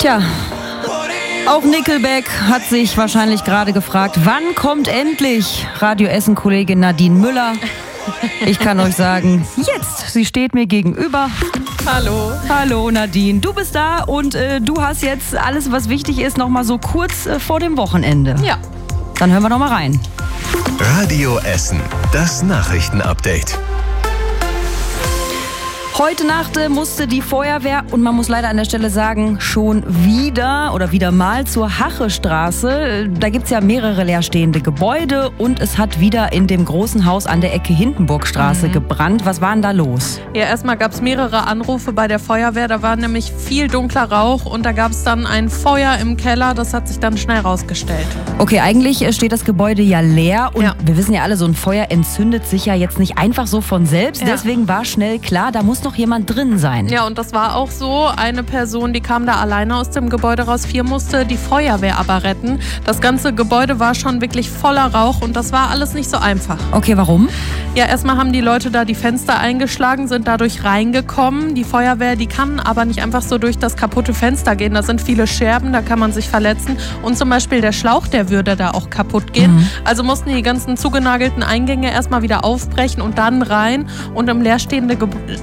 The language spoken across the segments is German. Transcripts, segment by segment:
Tja, auch Nickelback hat sich wahrscheinlich gerade gefragt, wann kommt endlich Radio Essen-Kollegin Nadine Müller? Ich kann euch sagen, jetzt, sie steht mir gegenüber. Hallo. Hallo Nadine, du bist da und du hast jetzt alles, was wichtig ist, nochmal so kurz vor dem Wochenende. Ja. Dann hören wir nochmal rein. Radio Essen, das Nachrichtenupdate. Heute Nacht musste die Feuerwehr, und man muss leider an der Stelle sagen, schon wieder mal zur Hachestraße. Da gibt es ja mehrere leerstehende Gebäude und es hat wieder in dem großen Haus an der Ecke Hindenburgstraße gebrannt. Was war denn da los? Ja, erstmal gab es mehrere Anrufe bei der Feuerwehr. Da war nämlich viel dunkler Rauch und da gab es dann ein Feuer im Keller. Das hat sich dann schnell rausgestellt. Okay, eigentlich steht das Gebäude ja leer und Ja. wir wissen ja alle, so ein Feuer entzündet sich ja jetzt nicht einfach so von selbst. Ja. Deswegen war schnell klar, da muss noch jemand drin sein. Ja, und das war auch so. Eine Person, die kam da alleine aus dem Gebäude raus. 4 musste die Feuerwehr aber retten. Das ganze Gebäude war schon wirklich voller Rauch und das war alles nicht so einfach. Okay, warum? Ja, erstmal haben die Leute da die Fenster eingeschlagen, sind dadurch reingekommen. Die Feuerwehr, die kann aber nicht einfach so durch das kaputte Fenster gehen. Da sind viele Scherben, da kann man sich verletzen. Und zum Beispiel der Schlauch, der würde da auch kaputt gehen. Also mussten die ganzen zugenagelten Eingänge erstmal wieder aufbrechen und dann rein. Und im leerstehenden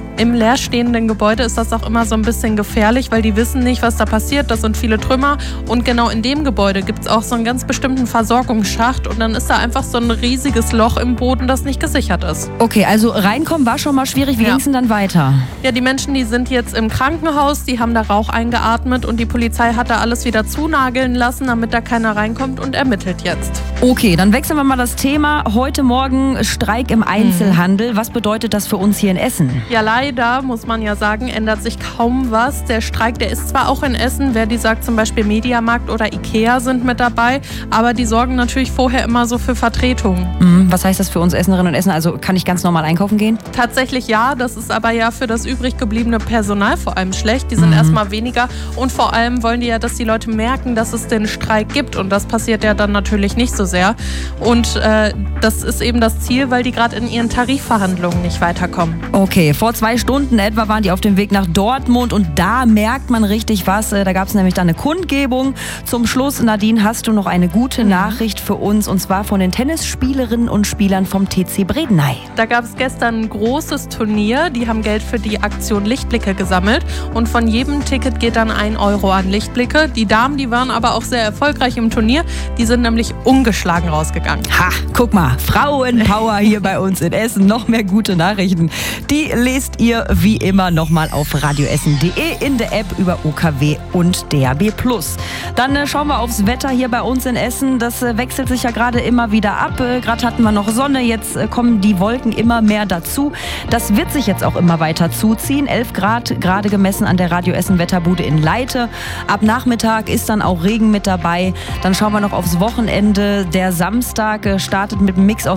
Gebäude ist das auch immer so ein bisschen gefährlich, weil die wissen nicht, was da passiert. Das sind viele Trümmer. Und genau in dem Gebäude gibt es auch so einen ganz bestimmten Versorgungsschacht. Und dann ist da einfach so ein riesiges Loch im Boden, das nicht gesichert ist. Okay, also reinkommen war schon mal schwierig. Wie Ja. ging es denn dann weiter? Ja, die Menschen, die sind jetzt im Krankenhaus, die haben da Rauch eingeatmet und die Polizei hat da alles wieder zunageln lassen, damit da keiner reinkommt und ermittelt jetzt. Okay, dann wechseln wir mal das Thema. Heute Morgen Streik im Einzelhandel. Was bedeutet das für uns hier in Essen? Ja, leider, muss man ja sagen, ändert sich kaum was. Der Streik, der ist zwar auch in Essen, Verdi sagt zum Beispiel Mediamarkt oder Ikea sind mit dabei, aber die sorgen natürlich vorher immer so für Vertretung. Was heißt das für uns Essenerinnen und Essener? Also kann ich ganz normal einkaufen gehen? Tatsächlich ja, das ist aber ja für das übrig gebliebene Personal vor allem schlecht. Die sind erstmal weniger und vor allem wollen die ja, dass die Leute merken, dass es den Streik gibt und das passiert ja dann natürlich nicht so sehr. Und das ist eben das Ziel, weil die gerade in ihren Tarifverhandlungen nicht weiterkommen. Okay, vor 2 Stunden etwa waren die auf dem Weg nach Dortmund und da merkt man richtig was. Da gab es nämlich dann eine Kundgebung. Zum Schluss, Nadine, hast du noch eine gute Nachricht für uns und zwar von den Tennisspielerinnen und Spielern vom TC Bredeney. Da gab es gestern ein großes Turnier. Die haben Geld für die Aktion Lichtblicke gesammelt und von jedem Ticket geht dann 1 Euro an Lichtblicke. Die Damen, die waren aber auch sehr erfolgreich im Turnier. Die sind nämlich ungeschlagen rausgegangen. Ha, guck mal, Frauenpower hier bei uns in Essen. Noch mehr gute Nachrichten. Die lest ihr wie immer nochmal auf radioessen.de in der App über UKW und DAB+. Dann schauen wir aufs Wetter hier bei uns in Essen. Das wechselt sich ja gerade immer wieder ab. Gerade hatten wir noch Sonne, jetzt kommen die Wolken immer mehr dazu. Das wird sich jetzt auch immer weiter zuziehen. 11 Grad gerade gemessen an der Radio Essen Wetterbude in Leite. Ab Nachmittag ist dann auch Regen mit dabei. Dann schauen wir noch aufs Wochenende. Der Samstag startet mit einem Mix aus